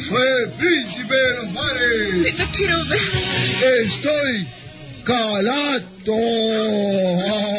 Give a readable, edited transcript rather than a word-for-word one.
Soy el príncipe de los mares. Lo quiero ver. Estoy calato.